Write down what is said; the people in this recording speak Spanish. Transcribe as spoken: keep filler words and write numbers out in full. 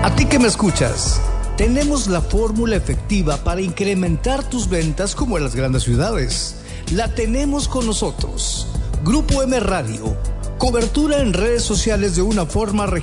A ti que me escuchas, tenemos la fórmula efectiva para incrementar tus ventas como en las grandes ciudades. La tenemos con nosotros. Grupo M Radio. Cobertura en redes sociales de una forma regional.